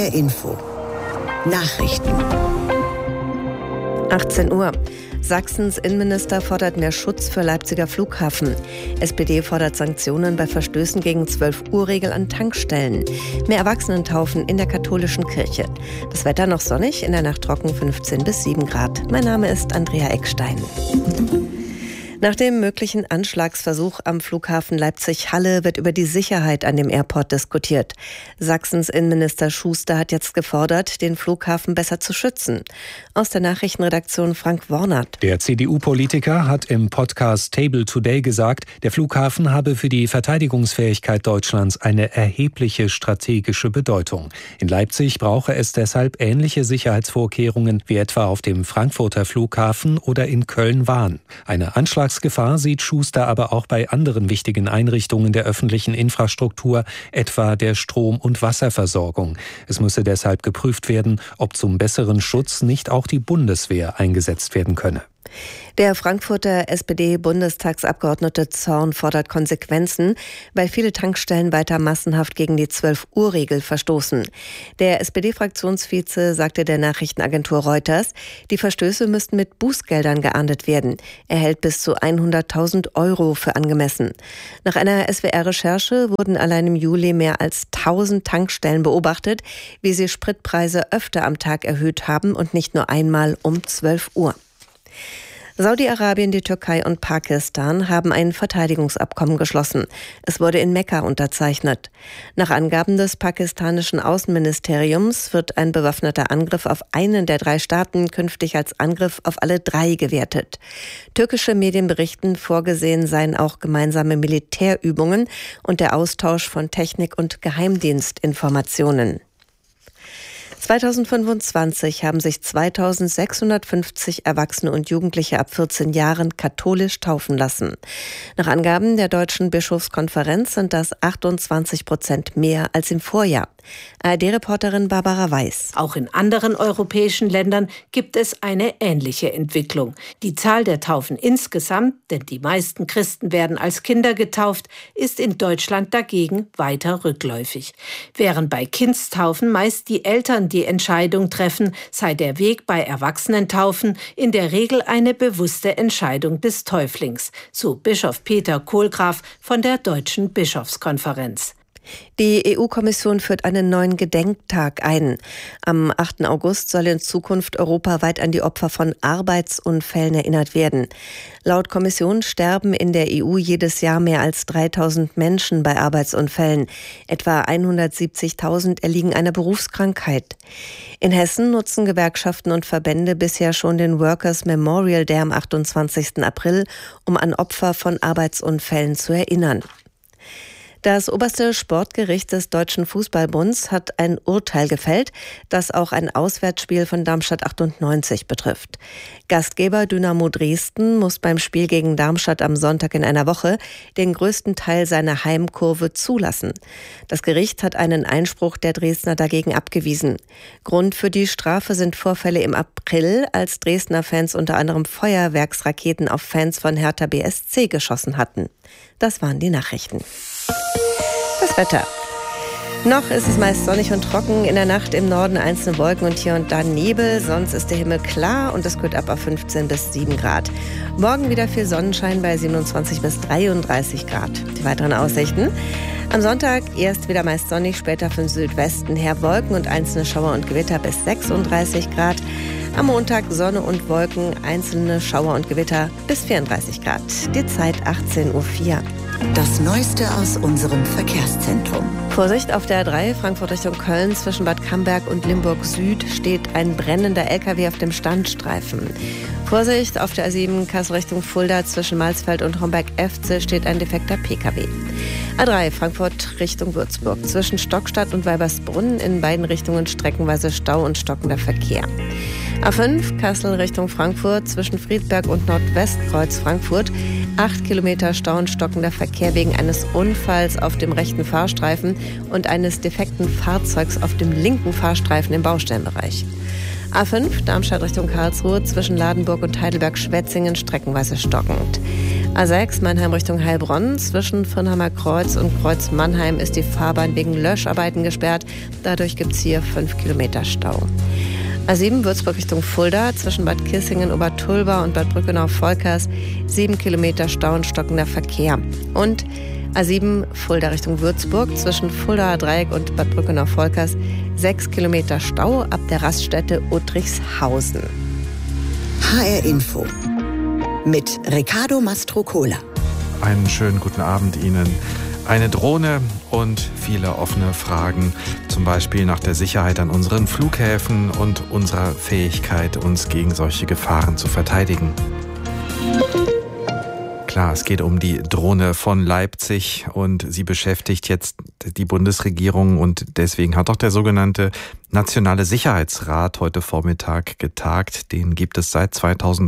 HR Info. Nachrichten. 18 Uhr. Sachsens Innenminister fordert mehr Schutz für Leipziger Flughafen. SPD fordert Sanktionen bei Verstößen gegen 12-Uhr-Regel an Tankstellen. Mehr Erwachsenentaufen in der katholischen Kirche. Das Wetter noch sonnig, in der Nacht trocken 15 bis 7 Grad. Mein Name ist Andrea Eckstein. Nach dem möglichen Anschlagsversuch am Flughafen Leipzig-Halle wird über die Sicherheit an dem Airport diskutiert. Sachsens Innenminister Schuster hat jetzt gefordert, den Flughafen besser zu schützen. Aus der Nachrichtenredaktion Frank Wornert. Der CDU-Politiker hat im Podcast Table Today gesagt, der Flughafen habe für die Verteidigungsfähigkeit Deutschlands eine erhebliche strategische Bedeutung. In Leipzig brauche es deshalb ähnliche Sicherheitsvorkehrungen wie etwa auf dem Frankfurter Flughafen oder in Köln-Wahn. Eine Anschlagsgefahr sieht Schuster aber auch bei anderen wichtigen Einrichtungen der öffentlichen Infrastruktur, etwa der Strom- und Wasserversorgung. Es müsse deshalb geprüft werden, ob zum besseren Schutz nicht auch die Bundeswehr eingesetzt werden könne. Der Frankfurter SPD-Bundestagsabgeordnete Zorn fordert Konsequenzen, weil viele Tankstellen weiter massenhaft gegen die 12-Uhr-Regel verstoßen. Der SPD-Fraktionsvize sagte der Nachrichtenagentur Reuters, die Verstöße müssten mit Bußgeldern geahndet werden. Er hält bis zu 100.000 € für angemessen. Nach einer SWR-Recherche wurden allein im Juli mehr als 1000 Tankstellen beobachtet, wie sie Spritpreise öfter am Tag erhöht haben und nicht nur einmal um 12 Uhr. Saudi-Arabien, die Türkei und Pakistan haben ein Verteidigungsabkommen geschlossen. Es wurde in Mekka unterzeichnet. Nach Angaben des pakistanischen Außenministeriums wird ein bewaffneter Angriff auf einen der 3 Staaten künftig als Angriff auf alle 3 gewertet. Türkische Medien berichten, vorgesehen seien auch gemeinsame Militärübungen und der Austausch von Technik- und Geheimdienstinformationen. 2025 haben sich 2650 Erwachsene und Jugendliche ab 14 Jahren katholisch taufen lassen. Nach Angaben der Deutschen Bischofskonferenz sind das 28% mehr als im Vorjahr. ARD-Reporterin Barbara Weiß. Auch in anderen europäischen Ländern gibt es eine ähnliche Entwicklung. Die Zahl der Taufen insgesamt, denn die meisten Christen werden als Kinder getauft, ist in Deutschland dagegen weiter rückläufig. Während bei Kindstaufen meist die Eltern die Entscheidung treffen, sei der Weg bei Erwachsenentaufen in der Regel eine bewusste Entscheidung des Täuflings, so Bischof Peter Kohlgraf von der Deutschen Bischofskonferenz. Die EU-Kommission führt einen neuen Gedenktag ein. Am 8. August soll in Zukunft europaweit an die Opfer von Arbeitsunfällen erinnert werden. Laut Kommission sterben in der EU jedes Jahr mehr als 3000 Menschen bei Arbeitsunfällen. Etwa 170.000 erliegen einer Berufskrankheit. In Hessen nutzen Gewerkschaften und Verbände bisher schon den Workers Memorial Day am 28. April, um an Opfer von Arbeitsunfällen zu erinnern. Das oberste Sportgericht des Deutschen Fußballbunds hat ein Urteil gefällt, das auch ein Auswärtsspiel von Darmstadt 98 betrifft. Gastgeber Dynamo Dresden muss beim Spiel gegen Darmstadt am Sonntag in einer Woche den größten Teil seiner Heimkurve zulassen. Das Gericht hat einen Einspruch der Dresdner dagegen abgewiesen. Grund für die Strafe sind Vorfälle im April, als Dresdner Fans unter anderem Feuerwerksraketen auf Fans von Hertha BSC geschossen hatten. Das waren die Nachrichten. Das Wetter. Noch ist es meist sonnig und trocken, in der Nacht im Norden einzelne Wolken und hier und da Nebel, sonst ist der Himmel klar und es kühlt ab auf 15 bis 7 Grad. Morgen wieder viel Sonnenschein bei 27 bis 33 Grad. Die weiteren Aussichten. Am Sonntag erst wieder meist sonnig, später von Südwesten her Wolken und einzelne Schauer und Gewitter bis 36 Grad. Am Montag Sonne und Wolken, einzelne Schauer und Gewitter bis 34 Grad. Die Zeit 18:04 Uhr. Das Neueste aus unserem Verkehrszentrum. Vorsicht auf der A3 Frankfurt Richtung Köln zwischen Bad Camberg und Limburg Süd steht ein brennender LKW auf dem Standstreifen. Vorsicht auf der A7 Kassel Richtung Fulda zwischen Malsfeld und Homberg-Efze steht ein defekter PKW. A3 Frankfurt Richtung Würzburg zwischen Stockstadt und Weibersbrunn in beiden Richtungen streckenweise Stau und stockender Verkehr. A5 Kassel Richtung Frankfurt zwischen Friedberg und Nordwestkreuz Frankfurt 8 Kilometer Stau und stockender Verkehr wegen eines Unfalls auf dem rechten Fahrstreifen und eines defekten Fahrzeugs auf dem linken Fahrstreifen im Baustellenbereich. A5 Darmstadt Richtung Karlsruhe zwischen Ladenburg und Heidelberg-Schwetzingen streckenweise stockend. A6 Mannheim Richtung Heilbronn. Zwischen Firnheimer Kreuz und Kreuz Mannheim ist die Fahrbahn wegen Löscharbeiten gesperrt. Dadurch gibt es hier 5 Kilometer Stau. A7 Würzburg Richtung Fulda. Zwischen Bad Kissingen, Obertulba und Bad Brückenau-Volkers 7 Kilometer Stau und stockender Verkehr. Und A7 Fulda Richtung Würzburg. Zwischen Fuldaer Dreieck und Bad Brückenau-Volkers 6 Kilometer Stau ab der Raststätte Uttrichshausen. HR Info mit Riccardo Mastrocola. Einen schönen guten Abend Ihnen. Eine Drohne und viele offene Fragen, zum Beispiel nach der Sicherheit an unseren Flughäfen und unserer Fähigkeit, uns gegen solche Gefahren zu verteidigen. Klar, es geht um die Drohne von Leipzig und sie beschäftigt jetzt die Bundesregierung und deswegen hat auch der sogenannte Nationale Sicherheitsrat heute Vormittag getagt. Den gibt es seit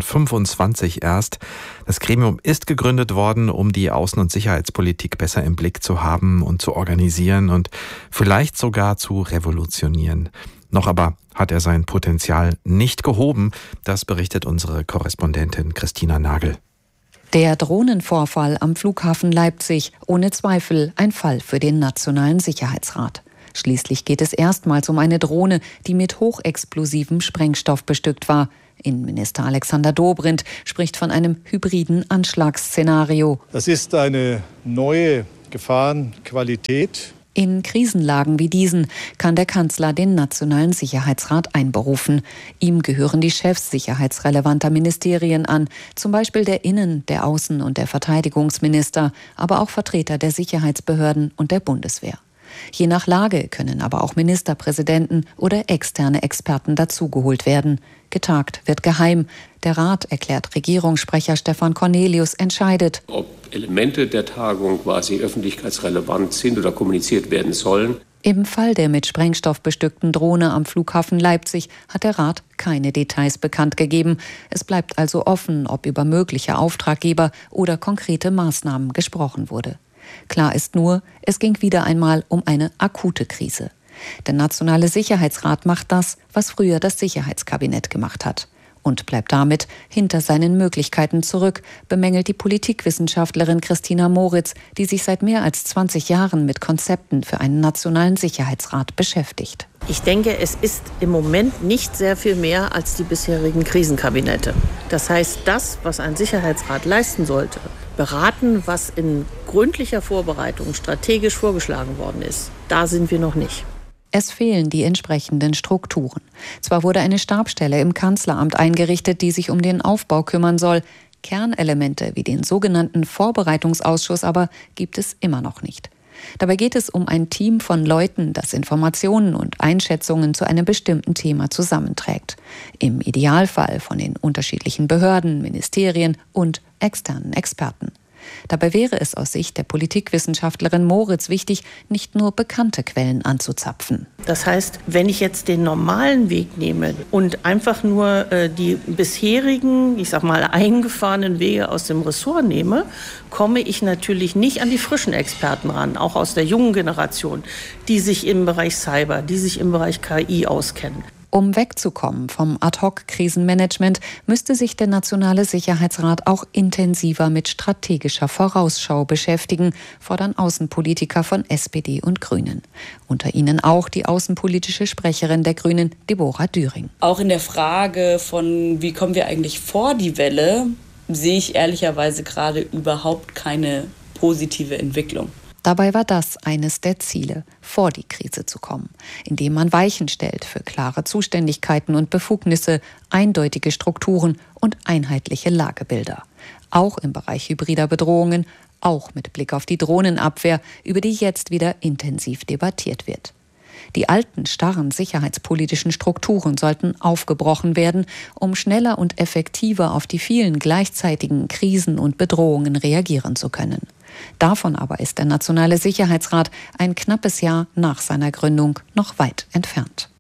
2025 erst. Das Gremium ist gegründet worden, um die Außen- und Sicherheitspolitik besser im Blick zu haben und zu organisieren und vielleicht sogar zu revolutionieren. Noch aber hat er sein Potenzial nicht gehoben. Das berichtet unsere Korrespondentin Christina Nagel. Der Drohnenvorfall am Flughafen Leipzig, ohne Zweifel ein Fall für den Nationalen Sicherheitsrat. Schließlich geht es erstmals um eine Drohne, die mit hochexplosivem Sprengstoff bestückt war. Innenminister Alexander Dobrindt spricht von einem hybriden Anschlagsszenario. Das ist eine neue Gefahrenqualität. In Krisenlagen wie diesen kann der Kanzler den Nationalen Sicherheitsrat einberufen. Ihm gehören die Chefs sicherheitsrelevanter Ministerien an, zum Beispiel der Innen-, der Außen- und der Verteidigungsminister, aber auch Vertreter der Sicherheitsbehörden und der Bundeswehr. Je nach Lage können aber auch Ministerpräsidenten oder externe Experten dazugeholt werden. Getagt wird geheim. Der Rat, erklärt Regierungssprecher Stefan Cornelius, entscheidet, ob Elemente der Tagung quasi öffentlichkeitsrelevant sind oder kommuniziert werden sollen. Im Fall der mit Sprengstoff bestückten Drohne am Flughafen Leipzig hat der Rat keine Details bekannt gegeben. Es bleibt also offen, ob über mögliche Auftraggeber oder konkrete Maßnahmen gesprochen wurde. Klar ist nur, es ging wieder einmal um eine akute Krise. Der Nationale Sicherheitsrat macht das, was früher das Sicherheitskabinett gemacht hat. Und bleibt damit hinter seinen Möglichkeiten zurück, bemängelt die Politikwissenschaftlerin Christina Moritz, die sich seit mehr als 20 Jahren mit Konzepten für einen Nationalen Sicherheitsrat beschäftigt. Ich denke, es ist im Moment nicht sehr viel mehr als die bisherigen Krisenkabinette. Das heißt, das, was ein Sicherheitsrat leisten sollte, beraten, was in gründlicher Vorbereitung strategisch vorgeschlagen worden ist, da sind wir noch nicht. Es fehlen die entsprechenden Strukturen. Zwar wurde eine Stabsstelle im Kanzleramt eingerichtet, die sich um den Aufbau kümmern soll. Kernelemente wie den sogenannten Vorbereitungsausschuss aber gibt es immer noch nicht. Dabei geht es um ein Team von Leuten, das Informationen und Einschätzungen zu einem bestimmten Thema zusammenträgt. Im Idealfall von den unterschiedlichen Behörden, Ministerien und externen Experten. Dabei wäre es aus Sicht der Politikwissenschaftlerin Moritz wichtig, nicht nur bekannte Quellen anzuzapfen. Das heißt, wenn ich jetzt den normalen Weg nehme und einfach nur die bisherigen, ich sag mal, eingefahrenen Wege aus dem Ressort nehme, komme ich natürlich nicht an die frischen Experten ran, auch aus der jungen Generation, die sich im Bereich Cyber, die sich im Bereich KI auskennen. Um wegzukommen vom Ad-hoc-Krisenmanagement müsste sich der Nationale Sicherheitsrat auch intensiver mit strategischer Vorausschau beschäftigen, fordern Außenpolitiker von SPD und Grünen. Unter ihnen auch die außenpolitische Sprecherin der Grünen, Deborah Düring. Auch in der Frage von, wie kommen wir eigentlich vor die Welle, sehe ich ehrlicherweise gerade überhaupt keine positive Entwicklung. Dabei war das eines der Ziele, vor die Krise zu kommen, indem man Weichen stellt für klare Zuständigkeiten und Befugnisse, eindeutige Strukturen und einheitliche Lagebilder. Auch im Bereich hybrider Bedrohungen, auch mit Blick auf die Drohnenabwehr, über die jetzt wieder intensiv debattiert wird. Die alten, starren sicherheitspolitischen Strukturen sollten aufgebrochen werden, um schneller und effektiver auf die vielen gleichzeitigen Krisen und Bedrohungen reagieren zu können. Davon aber ist der Nationale Sicherheitsrat ein knappes Jahr nach seiner Gründung noch weit entfernt.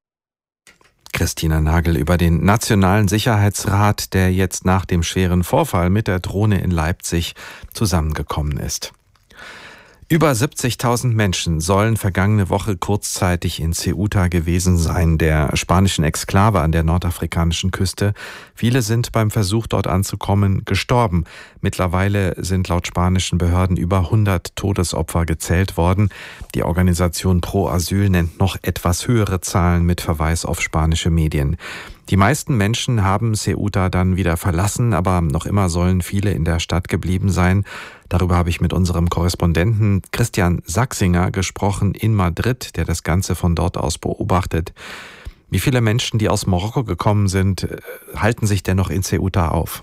Christina Nagel über den Nationalen Sicherheitsrat, der jetzt nach dem schweren Vorfall mit der Drohne in Leipzig zusammengekommen ist. Über 70.000 Menschen sollen vergangene Woche kurzzeitig in Ceuta gewesen sein, der spanischen Exklave an der nordafrikanischen Küste. Viele sind beim Versuch, dort anzukommen, gestorben. Mittlerweile sind laut spanischen Behörden über 100 Todesopfer gezählt worden. Die Organisation Pro Asyl nennt noch etwas höhere Zahlen mit Verweis auf spanische Medien. Die meisten Menschen haben Ceuta dann wieder verlassen, aber noch immer sollen viele in der Stadt geblieben sein. Darüber habe ich mit unserem Korrespondenten Christian Sachsinger gesprochen in Madrid, der das Ganze von dort aus beobachtet. Wie viele Menschen, die aus Marokko gekommen sind, halten sich denn noch in Ceuta auf?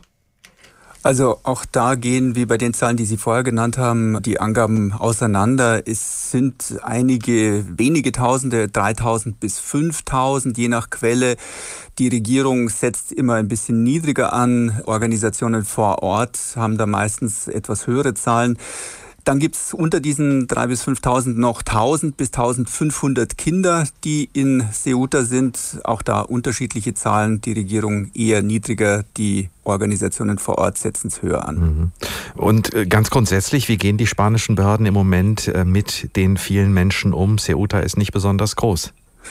Also auch da gehen, wie bei den Zahlen, die Sie vorher genannt haben, die Angaben auseinander. Es sind einige wenige Tausende, 3.000 bis 5.000, je nach Quelle. Die Regierung setzt immer ein bisschen niedriger an. Organisationen vor Ort haben da meistens etwas höhere Zahlen. Dann gibt es unter diesen 3.000 bis 5.000 noch 1.000 bis 1.500 Kinder, die in Ceuta sind. Auch da unterschiedliche Zahlen. Die Regierung eher niedriger, die Organisationen vor Ort setzen es höher an. Und ganz grundsätzlich, wie gehen die spanischen Behörden im Moment mit den vielen Menschen um? Ceuta ist nicht besonders groß.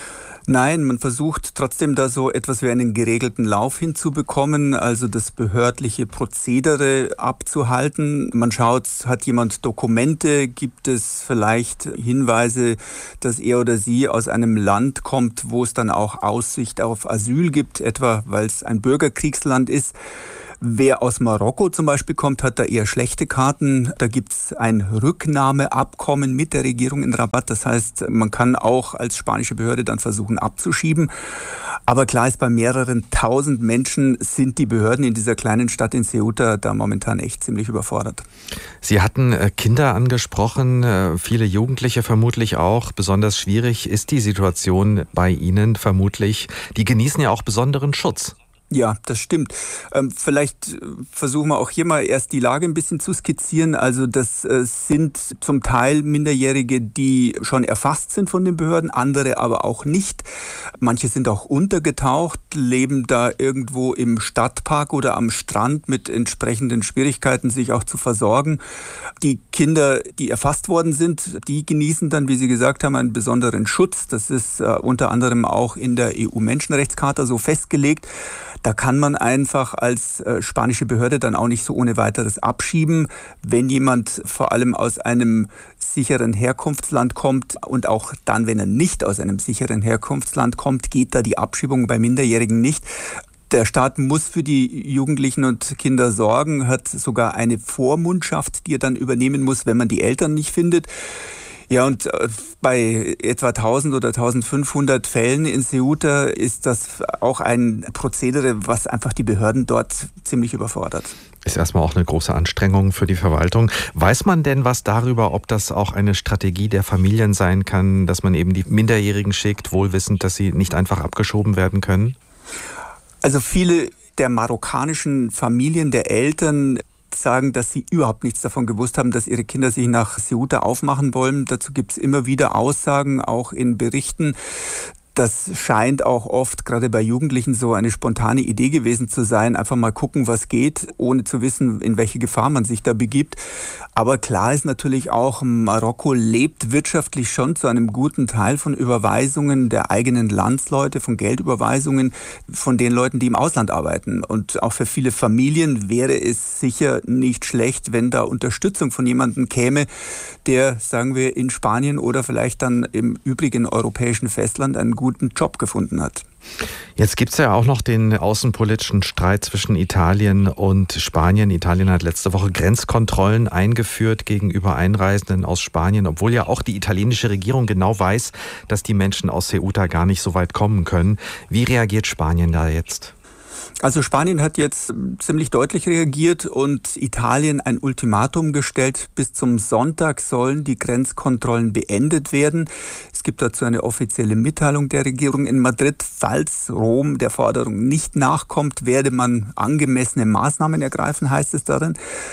Nein, man versucht trotzdem da so etwas wie einen geregelten Lauf hinzubekommen, also das behördliche Prozedere abzuhalten. Man schaut, hat jemand Dokumente, gibt es vielleicht Hinweise, dass er oder sie aus einem Land kommt, wo es dann auch Aussicht auf Asyl gibt, etwa weil es ein Bürgerkriegsland ist. Wer aus Marokko zum Beispiel kommt, hat da eher schlechte Karten. Da gibt es ein Rücknahmeabkommen mit der Regierung in Rabat. Das heißt, man kann auch als spanische Behörde dann versuchen abzuschieben. Aber klar ist, bei mehreren tausend Menschen sind die Behörden in dieser kleinen Stadt in Ceuta da momentan echt ziemlich überfordert. Sie hatten Kinder angesprochen, viele Jugendliche vermutlich auch. Besonders schwierig ist die Situation bei Ihnen vermutlich. Die genießen ja auch besonderen Schutz. Ja, das stimmt. Vielleicht versuchen wir auch hier mal erst die Lage ein bisschen zu skizzieren. Also das sind zum Teil Minderjährige, die schon erfasst sind von den Behörden, andere aber auch nicht. Manche sind auch untergetaucht, leben da irgendwo im Stadtpark oder am Strand mit entsprechenden Schwierigkeiten, sich auch zu versorgen. Die Kinder, die erfasst worden sind, die genießen dann, wie Sie gesagt haben, einen besonderen Schutz. Das ist unter anderem auch in der EU-Menschenrechtscharta so festgelegt. Da kann man einfach als spanische Behörde dann auch nicht so ohne weiteres abschieben. Wenn jemand vor allem aus einem sicheren Herkunftsland kommt und auch dann, wenn er nicht aus einem sicheren Herkunftsland kommt, geht da die Abschiebung bei Minderjährigen nicht. Der Staat muss für die Jugendlichen und Kinder sorgen, hat sogar eine Vormundschaft, die er dann übernehmen muss, wenn man die Eltern nicht findet. Ja, und bei etwa 1.000 oder 1.500 Fällen in Ceuta ist das auch ein Prozedere, was einfach die Behörden dort ziemlich überfordert. Ist erstmal auch eine große Anstrengung für die Verwaltung. Weiß man denn was darüber, ob das auch eine Strategie der Familien sein kann, dass man eben die Minderjährigen schickt, wohlwissend, dass sie nicht einfach abgeschoben werden können? Also viele der marokkanischen Familien, der Eltern, sagen, dass sie überhaupt nichts davon gewusst haben, dass ihre Kinder sich nach Ceuta aufmachen wollen. Dazu gibt es immer wieder Aussagen, auch in Berichten. Das scheint auch oft, gerade bei Jugendlichen, so eine spontane Idee gewesen zu sein. Einfach mal gucken, was geht, ohne zu wissen, in welche Gefahr man sich da begibt. Aber klar ist natürlich auch, Marokko lebt wirtschaftlich schon zu einem guten Teil von Überweisungen der eigenen Landsleute, von Geldüberweisungen von den Leuten, die im Ausland arbeiten. Und auch für viele Familien wäre es sicher nicht schlecht, wenn da Unterstützung von jemandem käme, der, sagen wir, in Spanien oder vielleicht dann im übrigen europäischen Festland einen guten Job gefunden hat. Jetzt gibt es ja auch noch den außenpolitischen Streit zwischen Italien und Spanien. Italien hat letzte Woche Grenzkontrollen eingeführt gegenüber Einreisenden aus Spanien, obwohl ja auch die italienische Regierung genau weiß, dass die Menschen aus Ceuta gar nicht so weit kommen können. Wie reagiert Spanien da jetzt? Also Spanien hat jetzt ziemlich deutlich reagiert und Italien ein Ultimatum gestellt. Bis zum Sonntag sollen die Grenzkontrollen beendet werden. Es gibt dazu eine offizielle Mitteilung der Regierung in Madrid. Falls Rom der Forderung nicht nachkommt, werde man angemessene Maßnahmen ergreifen, heißt es darin.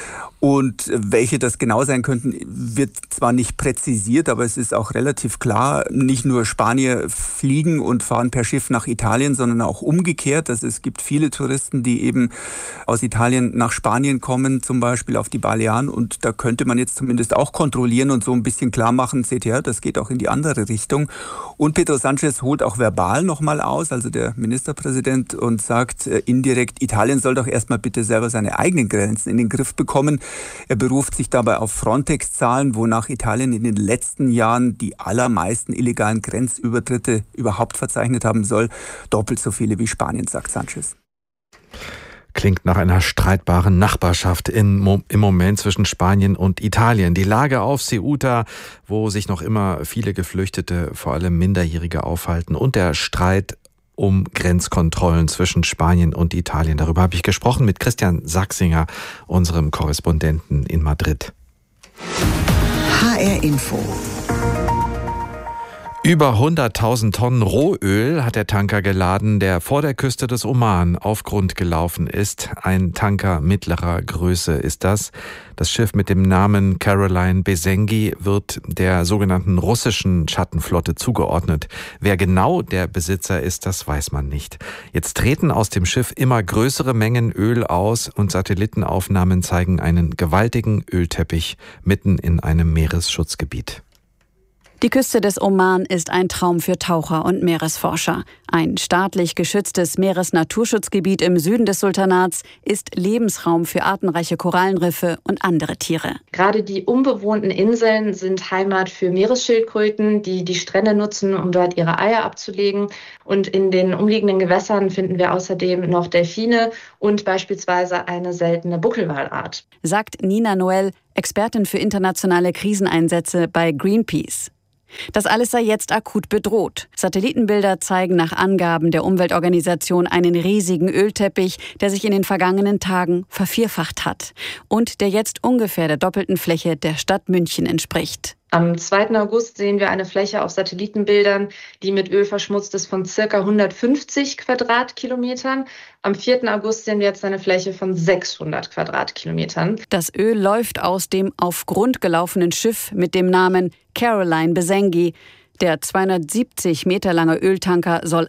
Und welche das genau sein könnten, wird zwar nicht präzisiert, aber es ist auch relativ klar, nicht nur Spanier fliegen und fahren per Schiff nach Italien, sondern auch umgekehrt. Also es gibt viele Touristen, die eben aus Italien nach Spanien kommen, zum Beispiel auf die Balearen. Und da könnte man jetzt zumindest auch kontrollieren und so ein bisschen klar machen, seht ihr, das geht auch in die andere Richtung. Und Pedro Sánchez holt auch verbal nochmal aus, also der Ministerpräsident, und sagt indirekt, Italien soll doch erstmal bitte selber seine eigenen Grenzen in den Griff bekommen. Er beruft sich dabei auf Frontex-Zahlen, wonach Italien in den letzten Jahren die allermeisten illegalen Grenzübertritte überhaupt verzeichnet haben soll. Doppelt so viele wie Spanien, sagt Sánchez. Klingt nach einer streitbaren Nachbarschaft im Moment zwischen Spanien und Italien. Die Lage auf Ceuta, wo sich noch immer viele Geflüchtete, vor allem Minderjährige, aufhalten, und der Streit um Grenzkontrollen zwischen Spanien und Italien. Darüber habe ich gesprochen mit Christian Sachsinger, unserem Korrespondenten in Madrid. HR Info. Über 100.000 Tonnen Rohöl hat der Tanker geladen, der vor der Küste des Oman auf Grund gelaufen ist. Ein Tanker mittlerer Größe ist das. Das Schiff mit dem Namen Caroline Besengi wird der sogenannten russischen Schattenflotte zugeordnet. Wer genau der Besitzer ist, das weiß man nicht. Jetzt treten aus dem Schiff immer größere Mengen Öl aus und Satellitenaufnahmen zeigen einen gewaltigen Ölteppich mitten in einem Meeresschutzgebiet. Die Küste des Oman ist ein Traum für Taucher und Meeresforscher. Ein staatlich geschütztes Meeresnaturschutzgebiet im Süden des Sultanats ist Lebensraum für artenreiche Korallenriffe und andere Tiere. Gerade die unbewohnten Inseln sind Heimat für Meeresschildkröten, die die Strände nutzen, um dort ihre Eier abzulegen. Und in den umliegenden Gewässern finden wir außerdem noch Delfine und beispielsweise eine seltene Buckelwalart. Sagt Nina Noel, Expertin für internationale Kriseneinsätze bei Greenpeace. Das alles sei jetzt akut bedroht. Satellitenbilder zeigen nach Angaben der Umweltorganisation einen riesigen Ölteppich, der sich in den vergangenen Tagen vervierfacht hat und der jetzt ungefähr der doppelten Fläche der Stadt München entspricht. Am 2. August sehen wir eine Fläche auf Satellitenbildern, die mit Öl verschmutzt ist, von ca. 150 Quadratkilometern. Am 4. August sehen wir jetzt eine Fläche von 600 Quadratkilometern. Das Öl läuft aus dem auf Grund gelaufenen Schiff mit dem Namen Caroline Besengi. Der 270 Meter lange Öltanker soll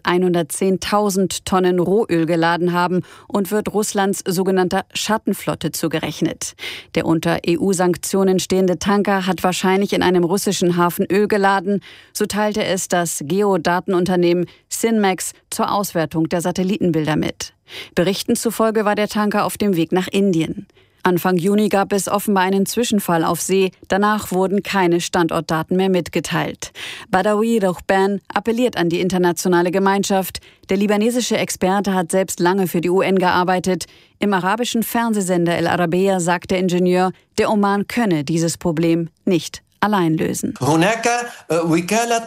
110.000 Tonnen Rohöl geladen haben und wird Russlands sogenannter Schattenflotte zugerechnet. Der unter EU-Sanktionen stehende Tanker hat wahrscheinlich in einem russischen Hafen Öl geladen. So teilte es das Geodatenunternehmen Sinmax zur Auswertung der Satellitenbilder mit. Berichten zufolge war der Tanker auf dem Weg nach Indien. Anfang Juni gab es offenbar einen Zwischenfall auf See. Danach wurden keine Standortdaten mehr mitgeteilt. Badawi Rohban appelliert an die internationale Gemeinschaft. Der libanesische Experte hat selbst lange für die UN gearbeitet. Im arabischen Fernsehsender El Arabiya sagt der Ingenieur, der Oman könne dieses Problem nicht allein lösen. هناك وكالة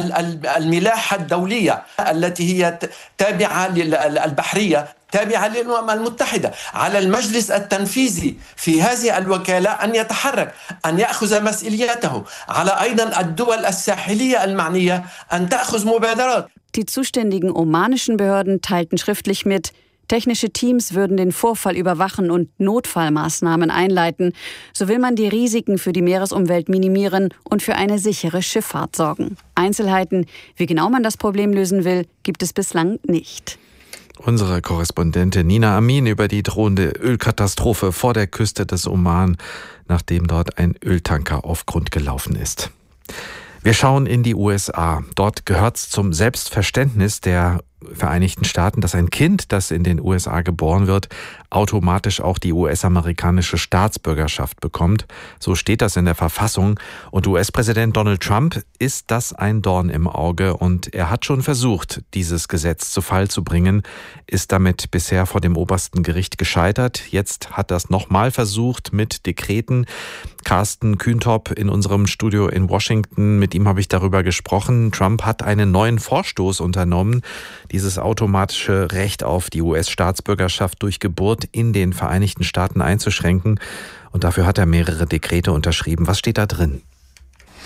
الملاحة الدولية التي هي تابعة للبحرية تابعة للأمم المتحدة على المجلس التنفيذي في هذه الوكالة أن يتحرك أن يأخذ مسؤوليته على أيضا الدول الساحلية المعنية أن تأخذ مبادرات. Die zuständigen omanischen Behörden teilten schriftlich mit, technische Teams würden den Vorfall überwachen und Notfallmaßnahmen einleiten. So will man die Risiken für die Meeresumwelt minimieren und für eine sichere Schifffahrt sorgen. Einzelheiten, wie genau man das Problem lösen will, gibt es bislang nicht. Unsere Korrespondentin Nina Amin über die drohende Ölkatastrophe vor der Küste des Oman, nachdem dort ein Öltanker auf Grund gelaufen ist. Wir schauen in die USA. Dort gehört es zum Selbstverständnis der Vereinigten Staaten, dass ein Kind, das in den USA geboren wird, automatisch auch die US-amerikanische Staatsbürgerschaft bekommt. So steht das in der Verfassung. Und US-Präsident Donald Trump ist das ein Dorn im Auge. Und er hat schon versucht, dieses Gesetz zu Fall zu bringen, ist damit bisher vor dem obersten Gericht gescheitert. Jetzt hat er es nochmal versucht mit Dekreten. Carsten Kühntop in unserem Studio in Washington, mit ihm habe ich darüber gesprochen. Trump hat einen neuen Vorstoß unternommen, dieses automatische Recht auf die US-Staatsbürgerschaft durch Geburt in den Vereinigten Staaten einzuschränken. Und dafür hat er mehrere Dekrete unterschrieben. Was steht da drin?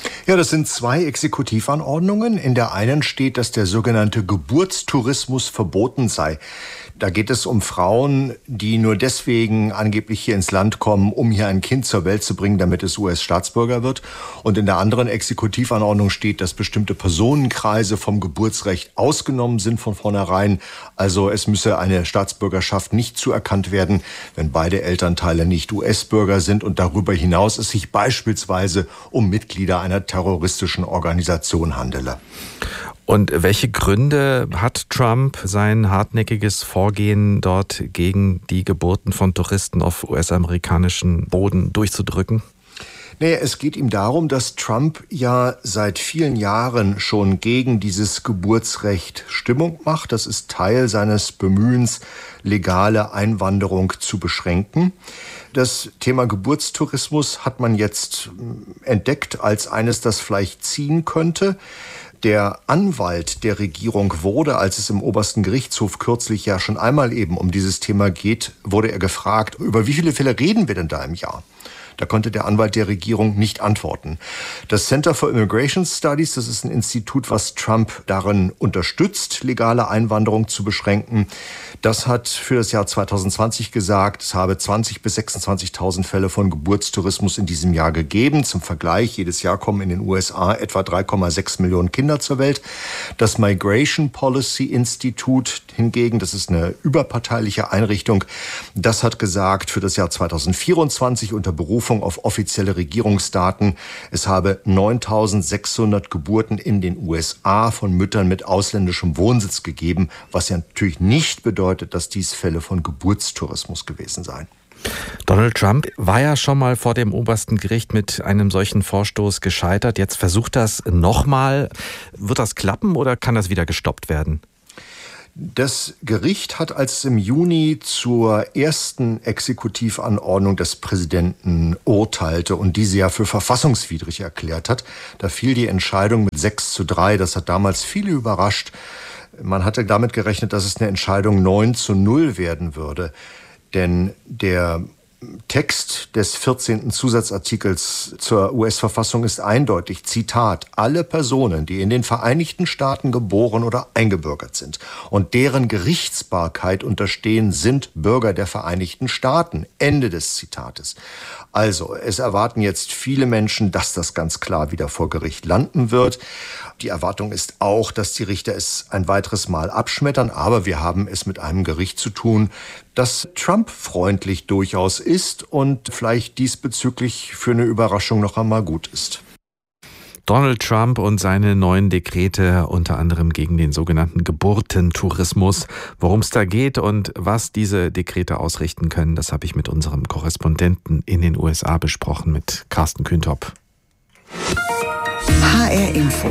Ja, das sind 2 Exekutivanordnungen. In der einen steht, dass der sogenannte Geburtstourismus verboten sei. Da geht es um Frauen, die nur deswegen angeblich hier ins Land kommen, um hier ein Kind zur Welt zu bringen, damit es US-Staatsbürger wird. Und in der anderen Exekutivanordnung steht, dass bestimmte Personenkreise vom Geburtsrecht ausgenommen sind von vornherein. Also es müsse eine Staatsbürgerschaft nicht zuerkannt werden, wenn beide Elternteile nicht US-Bürger sind und darüber hinaus es sich beispielsweise um Mitglieder einer terroristischen Organisation handele. Und welche Gründe hat Trump, sein hartnäckiges Vorgehen dort gegen die Geburten von Touristen auf US-amerikanischem Boden durchzudrücken? Naja, es geht ihm darum, dass Trump ja seit vielen Jahren schon gegen dieses Geburtsrecht Stimmung macht. Das ist Teil seines Bemühens, legale Einwanderung zu beschränken. Das Thema Geburtstourismus hat man jetzt entdeckt als eines, das vielleicht ziehen könnte. Der Anwalt der Regierung wurde, als es im obersten Gerichtshof kürzlich ja schon einmal eben um dieses Thema geht, wurde er gefragt, über wie viele Fälle reden wir denn da im Jahr? Da konnte der Anwalt der Regierung nicht antworten. Das Center for Immigration Studies, das ist ein Institut, was Trump darin unterstützt, legale Einwanderung zu beschränken. Das hat für das Jahr 2020 gesagt, es habe 20.000 bis 26.000 Fälle von Geburtstourismus in diesem Jahr gegeben. Zum Vergleich, jedes Jahr kommen in den USA etwa 3,6 Millionen Kinder zur Welt. Das Migration Policy Institute hingegen, das ist eine überparteiliche Einrichtung, das hat gesagt, für das Jahr 2024 unter Berufung auf offizielle Regierungsdaten, es habe 9.600 Geburten in den USA von Müttern mit ausländischem Wohnsitz gegeben, was ja natürlich nicht bedeutet, dass dies Fälle von Geburtstourismus gewesen seien. Donald Trump war ja schon mal vor dem obersten Gericht mit einem solchen Vorstoß gescheitert. Jetzt versucht das nochmal. Wird das klappen oder kann das wieder gestoppt werden? Das Gericht hat, als es im Juni zur ersten Exekutivanordnung des Präsidenten urteilte und diese ja für verfassungswidrig erklärt hat, da fiel die Entscheidung mit 6:3. Das hat damals viele überrascht. Man hatte damit gerechnet, dass es eine Entscheidung 9:0 werden würde. Denn der Text des 14. Zusatzartikels zur US-Verfassung ist eindeutig, Zitat, alle Personen, die in den Vereinigten Staaten geboren oder eingebürgert sind und deren Gerichtsbarkeit unterstehen, sind Bürger der Vereinigten Staaten. Ende des Zitates. Also, es erwarten jetzt viele Menschen, dass das ganz klar wieder vor Gericht landen wird. Die Erwartung ist auch, dass die Richter es ein weiteres Mal abschmettern, aber wir haben es mit einem Gericht zu tun, das Trump-freundlich durchaus ist und vielleicht diesbezüglich für eine Überraschung noch einmal gut ist. Donald Trump und seine neuen Dekrete, unter anderem gegen den sogenannten Geburtentourismus. Worum es da geht und was diese Dekrete ausrichten können, das habe ich mit unserem Korrespondenten in den USA besprochen, mit Carsten Kühntop. HR Info.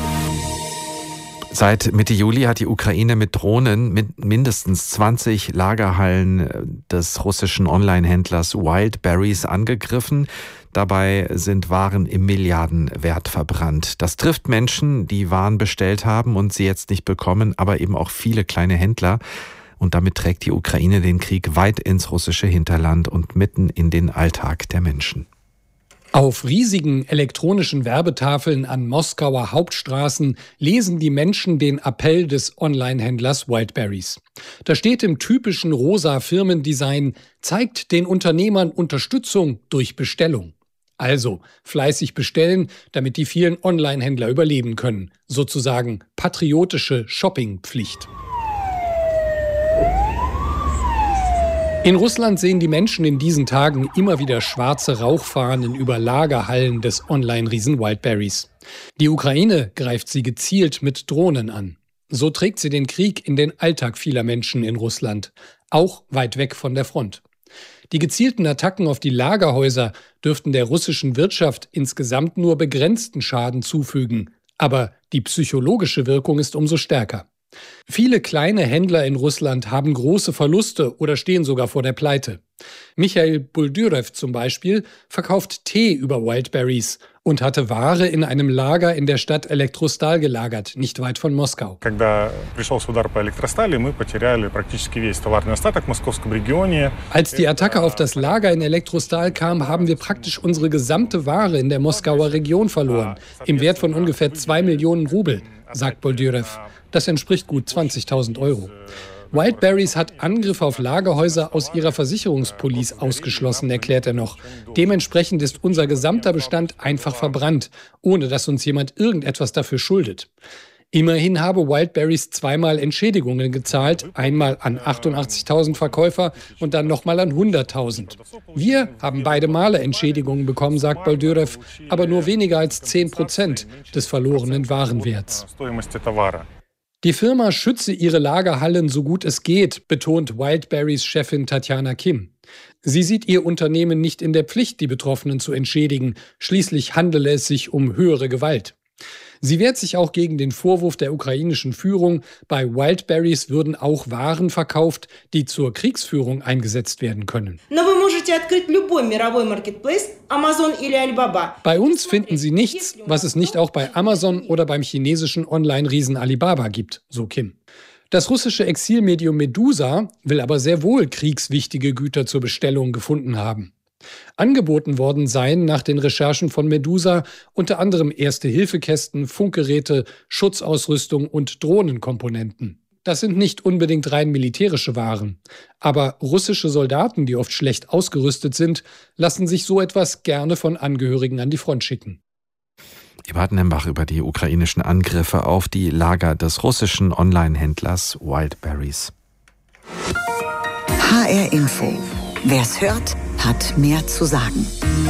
Seit Mitte Juli hat die Ukraine mit Drohnen mindestens 20 Lagerhallen des russischen Online-Händlers Wildberries angegriffen. Dabei sind Waren im Milliardenwert verbrannt. Das trifft Menschen, die Waren bestellt haben und sie jetzt nicht bekommen, aber eben auch viele kleine Händler. Und damit trägt die Ukraine den Krieg weit ins russische Hinterland und mitten in den Alltag der Menschen. Auf riesigen elektronischen Werbetafeln an Moskauer Hauptstraßen lesen die Menschen den Appell des Online-Händlers Wildberries. Da steht im typischen rosa Firmendesign, zeigt den Unternehmern Unterstützung durch Bestellung. Also fleißig bestellen, damit die vielen Online-Händler überleben können. Sozusagen patriotische Shoppingpflicht. In Russland sehen die Menschen in diesen Tagen immer wieder schwarze Rauchfahnen über Lagerhallen des Online-Riesen Wildberries. Die Ukraine greift sie gezielt mit Drohnen an. So trägt sie den Krieg in den Alltag vieler Menschen in Russland, auch weit weg von der Front. Die gezielten Attacken auf die Lagerhäuser dürften der russischen Wirtschaft insgesamt nur begrenzten Schaden zufügen. Aber die psychologische Wirkung ist umso stärker. Viele kleine Händler in Russland haben große Verluste oder stehen sogar vor der Pleite. Michail Buldyrev zum Beispiel verkauft Tee über Wildberries und hatte Ware in einem Lager in der Stadt Elektrostal gelagert, nicht weit von Moskau. Als die Attacke auf das Lager in Elektrostal kam, haben wir praktisch unsere gesamte Ware in der Moskauer Region verloren, im Wert von ungefähr 2 Millionen Rubel, sagt Buldyrev. Das entspricht gut 20.000 Euro. Wildberries hat Angriffe auf Lagerhäuser aus ihrer Versicherungspolice ausgeschlossen, erklärt er noch. Dementsprechend ist unser gesamter Bestand einfach verbrannt, ohne dass uns jemand irgendetwas dafür schuldet. Immerhin habe Wildberries zweimal Entschädigungen gezahlt, einmal an 88.000 Verkäufer und dann nochmal an 100.000. Wir haben beide Male Entschädigungen bekommen, sagt Buldyrev, aber nur weniger als 10% des verlorenen Warenwerts. Die Firma schütze ihre Lagerhallen so gut es geht, betont Wildberries Chefin Tatjana Kim. Sie sieht ihr Unternehmen nicht in der Pflicht, die Betroffenen zu entschädigen. Schließlich handele es sich um höhere Gewalt. Sie wehrt sich auch gegen den Vorwurf der ukrainischen Führung, bei Wildberries würden auch Waren verkauft, die zur Kriegsführung eingesetzt werden können. Bei uns finden Sie nichts, was es nicht auch bei Amazon oder beim chinesischen Online-Riesen Alibaba gibt, so Kim. Das russische Exilmedium Medusa will aber sehr wohl kriegswichtige Güter zur Bestellung gefunden haben. Angeboten worden seien nach den Recherchen von Medusa unter anderem Erste-Hilfe-Kästen, Funkgeräte, Schutzausrüstung und Drohnenkomponenten. Das sind nicht unbedingt rein militärische Waren. Aber russische Soldaten, die oft schlecht ausgerüstet sind, lassen sich so etwas gerne von Angehörigen an die Front schicken. Eberhard Nembach über die ukrainischen Angriffe auf die Lager des russischen Online-Händlers Wildberries. HR Info. Wer's hört, hat mehr zu sagen.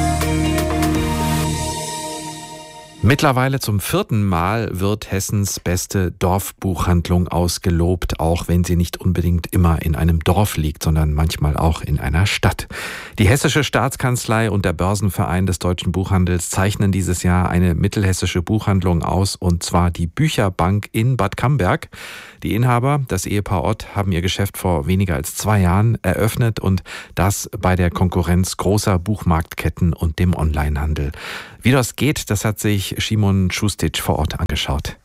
Mittlerweile zum 4. Mal wird Hessens beste Dorfbuchhandlung ausgelobt, auch wenn sie nicht unbedingt immer in einem Dorf liegt, sondern manchmal auch in einer Stadt. Die Hessische Staatskanzlei und der Börsenverein des deutschen Buchhandels zeichnen dieses Jahr eine mittelhessische Buchhandlung aus, und zwar die Bücherbank in Bad Camberg. Die Inhaber, das Ehepaar Ott, haben ihr Geschäft vor weniger als 2 Jahren eröffnet, und das bei der Konkurrenz großer Buchmarktketten und dem Onlinehandel. Wie das geht, das hat sich Szymon Schustic vor Ort angeschaut.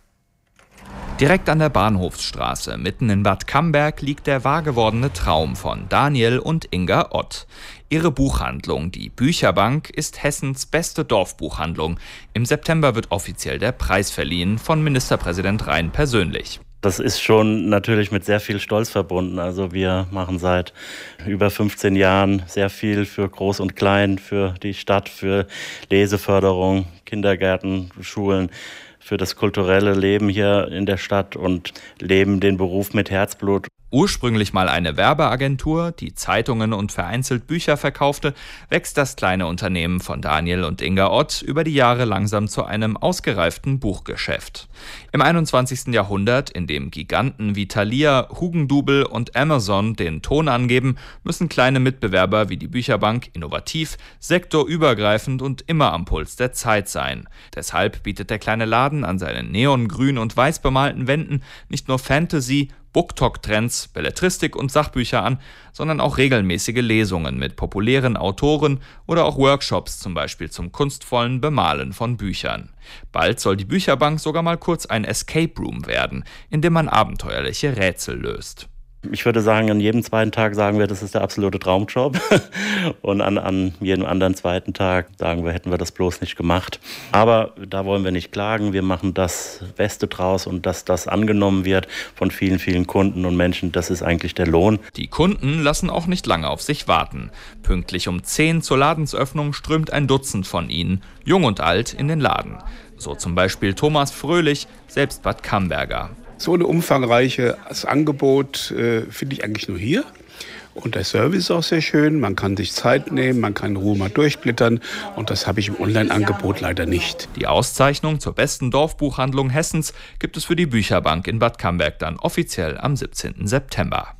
Direkt an der Bahnhofsstraße, mitten in Bad Camberg, liegt der wahrgewordene Traum von Daniel und Inga Ott. Ihre Buchhandlung, die Bücherbank, ist Hessens beste Dorfbuchhandlung. Im September wird offiziell der Preis verliehen, von Ministerpräsident Rhein persönlich. Das ist schon natürlich mit sehr viel Stolz verbunden. Also wir machen seit über 15 Jahren sehr viel für Groß und Klein, für die Stadt, für Leseförderung, Kindergärten, Schulen, für das kulturelle Leben hier in der Stadt und leben den Beruf mit Herzblut. Ursprünglich mal eine Werbeagentur, die Zeitungen und vereinzelt Bücher verkaufte, wächst das kleine Unternehmen von Daniel und Inga Ott über die Jahre langsam zu einem ausgereiften Buchgeschäft. Im 21. Jahrhundert, in dem Giganten wie Thalia, Hugendubel und Amazon den Ton angeben, müssen kleine Mitbewerber wie die Bücherbank innovativ, sektorübergreifend und immer am Puls der Zeit sein. Deshalb bietet der kleine Laden an seinen neongrün und weiß bemalten Wänden nicht nur Fantasy, BookTok-Trends, Belletristik und Sachbücher an, sondern auch regelmäßige Lesungen mit populären Autoren oder auch Workshops, zum Beispiel zum kunstvollen Bemalen von Büchern. Bald soll die Bücherbank sogar mal kurz ein Escape Room werden, in dem man abenteuerliche Rätsel löst. Ich würde sagen, an jedem zweiten Tag sagen wir, das ist der absolute Traumjob. Und an jedem anderen zweiten Tag sagen wir, hätten wir das bloß nicht gemacht. Aber da wollen wir nicht klagen. Wir machen das Beste draus, und dass das angenommen wird von vielen, vielen Kunden und Menschen, das ist eigentlich der Lohn. Die Kunden lassen auch nicht lange auf sich warten. Pünktlich um 10 zur Ladensöffnung strömt ein Dutzend von ihnen, jung und alt, in den Laden. So zum Beispiel Thomas Fröhlich, selbst Bad Camberger. So ein umfangreiches Angebot finde ich eigentlich nur hier. Und der Service ist auch sehr schön. Man kann sich Zeit nehmen, man kann in Ruhe mal durchblättern. Und das habe ich im Online-Angebot leider nicht. Die Auszeichnung zur besten Dorfbuchhandlung Hessens gibt es für die Bücherbank in Bad Camberg dann offiziell am 17. September.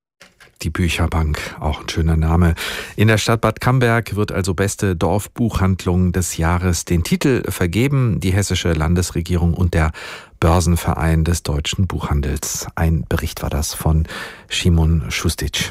Die Bücherbank, auch ein schöner Name. In der Stadt Bad Camberg wird also beste Dorfbuchhandlung des Jahres den Titel vergeben. Die hessische Landesregierung und der Börsenverein des deutschen Buchhandels. Ein Bericht war das von Szymon Šustic.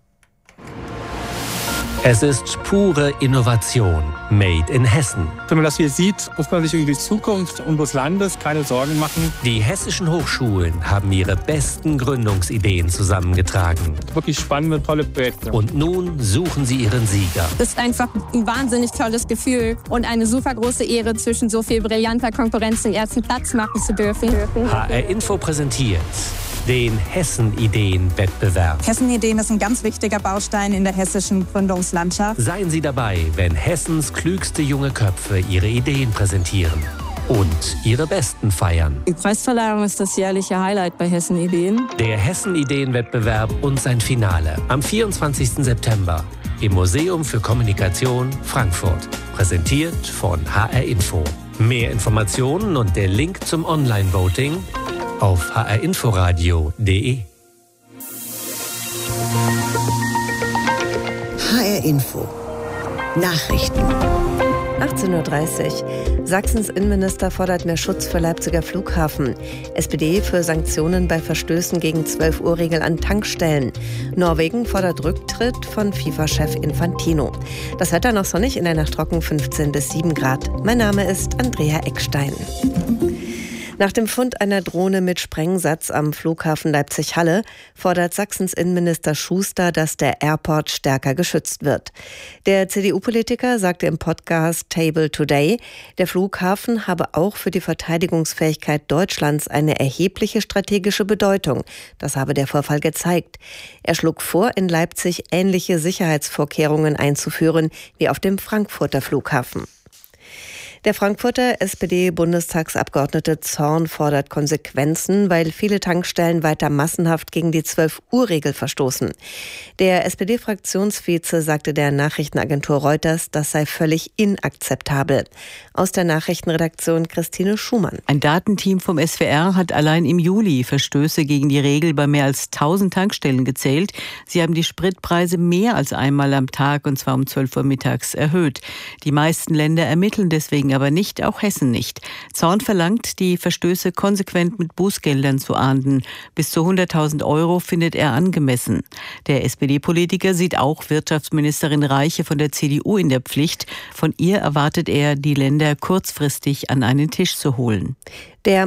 Es ist pure Innovation, made in Hessen. Wenn man das hier sieht, muss man sich über die Zukunft unseres Landes keine Sorgen machen. Die hessischen Hochschulen haben ihre besten Gründungsideen zusammengetragen. Wirklich spannende, tolle Projekte. Und nun suchen sie ihren Sieger. Das ist einfach ein wahnsinnig tolles Gefühl und eine super große Ehre, zwischen so viel brillanter Konkurrenz den ersten Platz machen zu dürfen. HR Info präsentiert den Hessen-Ideen-Wettbewerb. Hessen-Ideen ist ein ganz wichtiger Baustein in der hessischen Gründungslandschaft. Seien Sie dabei, wenn Hessens klügste junge Köpfe ihre Ideen präsentieren und ihre besten feiern. Die Preisverleihung ist das jährliche Highlight bei Hessen-Ideen. Der Hessen-Ideen-Wettbewerb und sein Finale am 24. September im Museum für Kommunikation Frankfurt. Präsentiert von HR Info. Mehr Informationen und der Link zum Online-Voting auf hrinforadio.de. HR Info. Nachrichten. 18:30 Uhr. Sachsens Innenminister fordert mehr Schutz für Leipziger Flughafen. SPD für Sanktionen bei Verstößen gegen 12-Uhr-Regel an Tankstellen. Norwegen fordert Rücktritt von FIFA-Chef Infantino. Das Wetter noch sonnig, in der Nacht trocken, 15 bis 7 Grad. Mein Name ist Andrea Eckstein. Nach dem Fund einer Drohne mit Sprengsatz am Flughafen Leipzig-Halle fordert Sachsens Innenminister Schuster, dass der Airport stärker geschützt wird. Der CDU-Politiker sagte im Podcast Table Today, der Flughafen habe auch für die Verteidigungsfähigkeit Deutschlands eine erhebliche strategische Bedeutung. Das habe der Vorfall gezeigt. Er schlug vor, in Leipzig ähnliche Sicherheitsvorkehrungen einzuführen wie auf dem Frankfurter Flughafen. Der Frankfurter SPD-Bundestagsabgeordnete Zorn fordert Konsequenzen, weil viele Tankstellen weiter massenhaft gegen die 12-Uhr-Regel verstoßen. Der SPD-Fraktionsvize sagte der Nachrichtenagentur Reuters, das sei völlig inakzeptabel. Aus der Nachrichtenredaktion Christine Schumann. Ein Datenteam vom SWR hat allein im Juli Verstöße gegen die Regel bei mehr als 1000 Tankstellen gezählt. Sie haben die Spritpreise mehr als einmal am Tag, und zwar um 12 Uhr mittags, erhöht. Die meisten Länder ermitteln deswegen aber nicht, auch Hessen nicht. Zorn verlangt, die Verstöße konsequent mit Bußgeldern zu ahnden. Bis zu 100.000 € findet er angemessen. Der SPD-Politiker sieht auch Wirtschaftsministerin Reiche von der CDU in der Pflicht. Von ihr erwartet er, die Länder kurzfristig an einen Tisch zu holen. Der